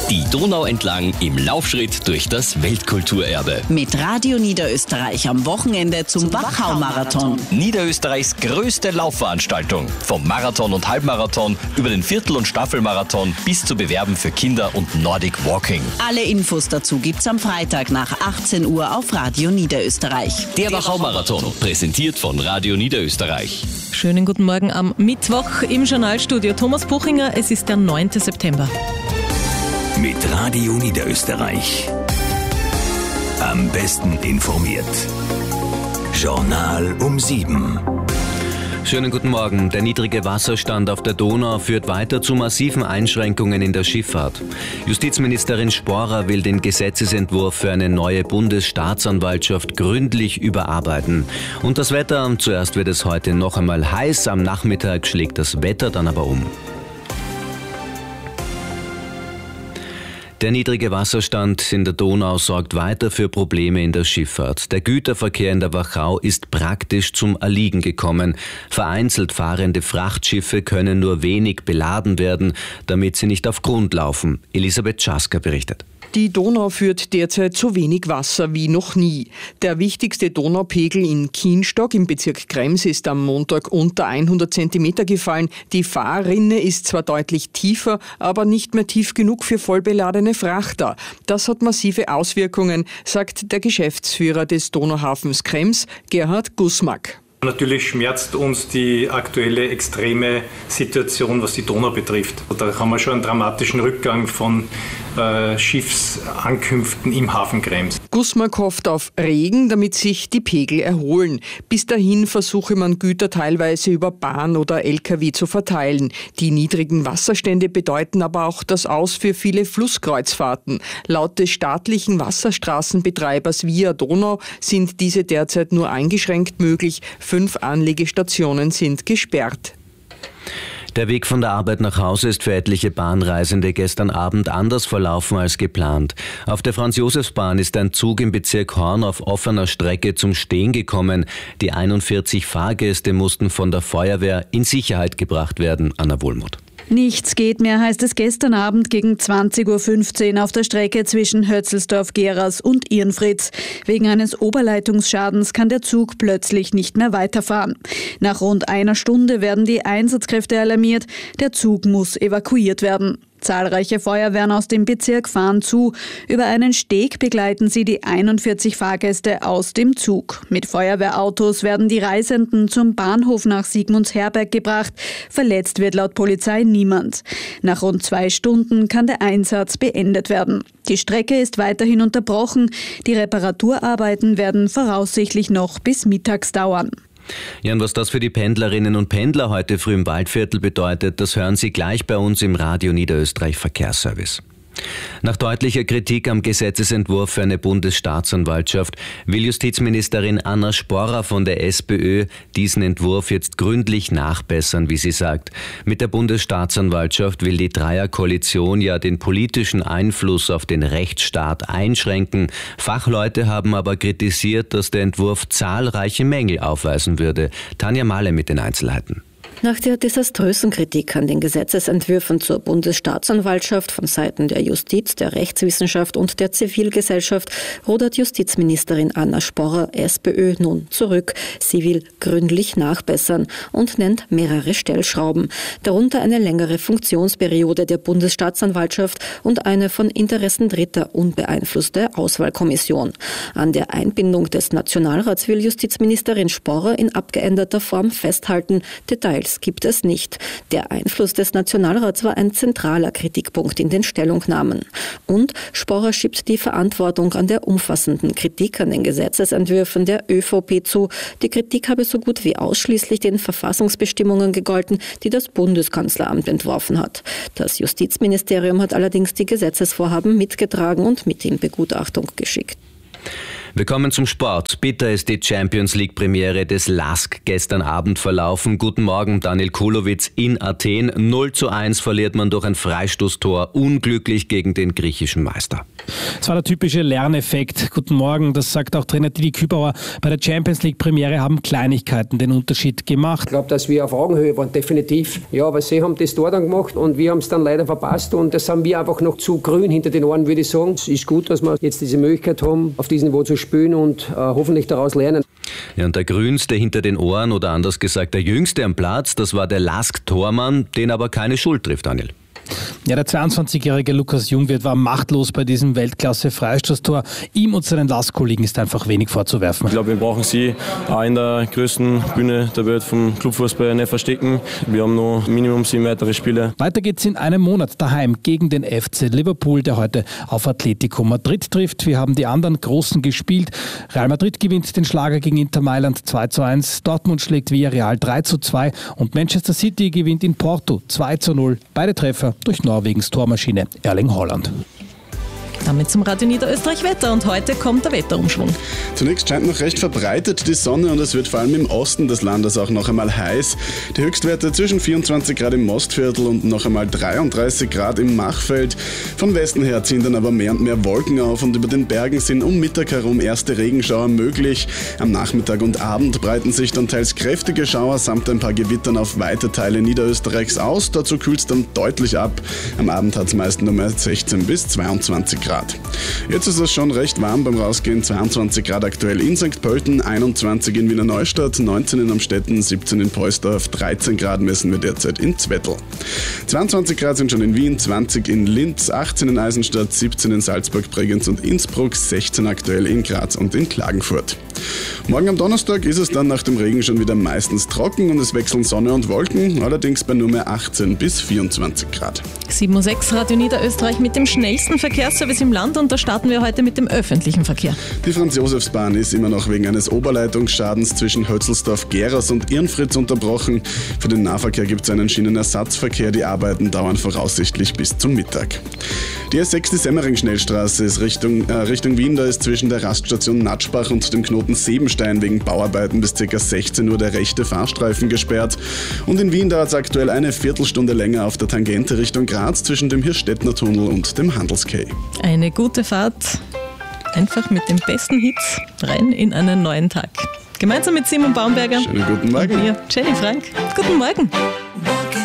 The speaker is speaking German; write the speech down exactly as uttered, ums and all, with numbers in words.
Die Donau entlang im Laufschritt durch das Weltkulturerbe. Mit Radio Niederösterreich am Wochenende zum, zum Wachau-Marathon. Niederösterreichs größte Laufveranstaltung. Vom Marathon und Halbmarathon über den Viertel- und Staffelmarathon bis zu Bewerben für Kinder und Nordic Walking. Alle Infos dazu gibt's am Freitag nach achtzehn Uhr auf Radio Niederösterreich. Der Wachau-Marathon, präsentiert von Radio Niederösterreich. Schönen guten Morgen am Mittwoch im Journalstudio. Thomas Buchinger, es ist der neunte September. Mit Radio Niederösterreich. Am besten informiert. Journal um sieben. Schönen guten Morgen. Der niedrige Wasserstand auf der Donau führt weiter zu massiven Einschränkungen in der Schifffahrt. Justizministerin Sporer will den Gesetzesentwurf für eine neue Bundesstaatsanwaltschaft gründlich überarbeiten. Und das Wetter, zuerst wird es heute noch einmal heiß, am Nachmittag schlägt das Wetter dann aber um. Der niedrige Wasserstand in der Donau sorgt weiter für Probleme in der Schifffahrt. Der Güterverkehr in der Wachau ist praktisch zum Erliegen gekommen. Vereinzelt fahrende Frachtschiffe können nur wenig beladen werden, damit sie nicht auf Grund laufen. Elisabeth Schasker berichtet. Die Donau führt derzeit so wenig Wasser wie noch nie. Der wichtigste Donaupegel in Kienstock im Bezirk Krems ist am Montag unter hundert Zentimeter gefallen. Die Fahrrinne ist zwar deutlich tiefer, aber nicht mehr tief genug für vollbeladene Frachter. Das hat massive Auswirkungen, sagt der Geschäftsführer des Donauhafens Krems, Gerhard Gusmak. Natürlich schmerzt uns die aktuelle extreme Situation, was die Donau betrifft. Da haben wir schon einen dramatischen Rückgang von äh, Schiffsankünften im Hafen Krems. Gusmak hofft auf Regen, damit sich die Pegel erholen. Bis dahin versuche man Güter teilweise über Bahn oder L K W zu verteilen. Die niedrigen Wasserstände bedeuten aber auch das Aus für viele Flusskreuzfahrten. Laut des staatlichen Wasserstraßenbetreibers Via Donau sind diese derzeit nur eingeschränkt möglich. Fünf Anlegestationen sind gesperrt. Der Weg von der Arbeit nach Hause ist für etliche Bahnreisende gestern Abend anders verlaufen als geplant. Auf der Franz-Josefs-Bahn ist ein Zug im Bezirk Horn auf offener Strecke zum Stehen gekommen. Die einundvierzig Fahrgäste mussten von der Feuerwehr in Sicherheit gebracht werden. Anna Wohlmuth. Nichts geht mehr, heißt es gestern Abend gegen zwanzig Uhr fünfzehn auf der Strecke zwischen Hötzelsdorf-Geras und Irnfritz. Wegen eines Oberleitungsschadens kann der Zug plötzlich nicht mehr weiterfahren. Nach rund einer Stunde werden die Einsatzkräfte alarmiert. Der Zug muss evakuiert werden. Zahlreiche Feuerwehren aus dem Bezirk fahren zu. Über einen Steg begleiten sie die einundvierzig Fahrgäste aus dem Zug. Mit Feuerwehrautos werden die Reisenden zum Bahnhof nach Sigmundsherberg gebracht. Verletzt wird laut Polizei niemand. Nach rund zwei Stunden kann der Einsatz beendet werden. Die Strecke ist weiterhin unterbrochen. Die Reparaturarbeiten werden voraussichtlich noch bis mittags dauern. Ja, und was das für die Pendlerinnen und Pendler heute früh im Waldviertel bedeutet, das hören Sie gleich bei uns im Radio Niederösterreich Verkehrsservice. Nach deutlicher Kritik am Gesetzesentwurf für eine Bundesstaatsanwaltschaft will Justizministerin Anna Sporer von der SPÖ diesen Entwurf jetzt gründlich nachbessern, wie sie sagt. Mit der Bundesstaatsanwaltschaft will die Dreierkoalition ja den politischen Einfluss auf den Rechtsstaat einschränken. Fachleute haben aber kritisiert, dass der Entwurf zahlreiche Mängel aufweisen würde. Tanja Mahle mit den Einzelheiten. Nach der desaströsen Kritik an den Gesetzesentwürfen zur Bundesstaatsanwaltschaft von Seiten der Justiz, der Rechtswissenschaft und der Zivilgesellschaft rudert Justizministerin Anna Sporer, SPÖ, nun zurück. Sie will gründlich nachbessern und nennt mehrere Stellschrauben, darunter eine längere Funktionsperiode der Bundesstaatsanwaltschaft und eine von Interessen Dritter unbeeinflusste Auswahlkommission. An der Einbindung des Nationalrats will Justizministerin Sporer in abgeänderter Form festhalten. Details gibt es nicht. Der Einfluss des Nationalrats war ein zentraler Kritikpunkt in den Stellungnahmen. Und Sporer schiebt die Verantwortung an der umfassenden Kritik an den Gesetzesentwürfen der ÖVP zu. Die Kritik habe so gut wie ausschließlich den Verfassungsbestimmungen gegolten, die das Bundeskanzleramt entworfen hat. Das Justizministerium hat allerdings die Gesetzesvorhaben mitgetragen und mit in Begutachtung geschickt. Wir kommen zum Sport. Bitter ist die Champions League Premiere des LASK gestern Abend verlaufen. Guten Morgen, Daniel Kulowitz in Athen. null zu eins verliert man durch ein Freistoßtor unglücklich gegen den griechischen Meister. Es war der typische Lerneffekt. Guten Morgen, das sagt auch Trainer Didi Kübauer. Bei der Champions League Premiere haben Kleinigkeiten den Unterschied gemacht. Ich glaube, dass wir auf Augenhöhe waren, definitiv. Ja, aber sie haben das Tor dann gemacht und wir haben es dann leider verpasst und das haben wir einfach noch zu grün hinter den Ohren, würde ich sagen. Es ist gut, dass wir jetzt diese Möglichkeit haben, auf diesem Niveau zu spielen und äh, hoffentlich daraus lernen. Ja, und der Grünste hinter den Ohren oder anders gesagt der Jüngste am Platz, das war der LASK-Tormann, den aber keine Schuld trifft, Daniel. Ja, der zweiundzwanzigjährige Lukas Jungwirth war machtlos bei diesem Weltklasse-Freistoßtor. Ihm und seinen LASK-Kollegen ist einfach wenig vorzuwerfen. Ich glaube, wir brauchen sie auch in der größten Bühne der Welt vom Clubfußball nicht verstecken. Wir haben noch Minimum sieben weitere Spiele. Weiter geht's in einem Monat daheim gegen den F C Liverpool, der heute auf Atletico Madrid trifft. Wir haben die anderen Großen gespielt. Real Madrid gewinnt den Schlager gegen Inter Mailand zwei zu eins. Dortmund schlägt Villarreal drei zu zwei und Manchester City gewinnt in Porto zwei zu null. Beide Treffer durch Norwegens Tormaschine Erling Haaland. Damit zum Radio Niederösterreich Wetter und heute kommt der Wetterumschwung. Zunächst scheint noch recht verbreitet die Sonne und es wird vor allem im Osten des Landes auch noch einmal heiß. Die Höchstwerte zwischen vierundzwanzig Grad im Mostviertel und noch einmal dreiunddreißig Grad im Machfeld. Von Westen her ziehen dann aber mehr und mehr Wolken auf und über den Bergen sind um Mittag herum erste Regenschauer möglich. Am Nachmittag und Abend breiten sich dann teils kräftige Schauer samt ein paar Gewittern auf weite Teile Niederösterreichs aus. Dazu kühlt es dann deutlich ab. Am Abend hat es meist nur mehr sechzehn bis zweiundzwanzig Grad. Jetzt ist es schon recht warm beim Rausgehen, zweiundzwanzig Grad aktuell in Sankt Pölten, einundzwanzig in Wiener Neustadt, neunzehn in Amstetten, siebzehn in Poisdorf, dreizehn Grad messen wir derzeit in Zwettl. zweiundzwanzig Grad sind schon in Wien, zwanzig in Linz, achtzehn in Eisenstadt, siebzehn in Salzburg, Bregenz und Innsbruck, sechzehn aktuell in Graz und in Klagenfurt. Morgen am Donnerstag ist es dann nach dem Regen schon wieder meistens trocken und es wechseln Sonne und Wolken, allerdings bei nur mehr achtzehn bis vierundzwanzig Grad. sieben Uhr sechs Radio Niederösterreich mit dem schnellsten Verkehrsservice im Land und da starten wir heute mit dem öffentlichen Verkehr. Die Franz-Josefs-Bahn ist immer noch wegen eines Oberleitungsschadens zwischen Hötzelsdorf-Geras und Irnfritz unterbrochen. Für den Nahverkehr gibt es einen Schienenersatzverkehr, die Arbeiten dauern voraussichtlich bis zum Mittag. Die S sechs, die Semmering-Schnellstraße ist Richtung, äh, Richtung Wien, da ist zwischen der Raststation Natschbach und dem Knoten Sebenstein wegen Bauarbeiten bis ca. sechzehn Uhr der rechte Fahrstreifen gesperrt. Und in Wien dauert es aktuell eine Viertelstunde länger auf der Tangente Richtung Graz zwischen dem Hirstettner Tunnel und dem Handelskay. Eine gute Fahrt, einfach mit den besten Hits rein in einen neuen Tag. Gemeinsam mit Simon Baumberger. Schönen guten Morgen. Und mir, Jenny Frank. Guten Morgen.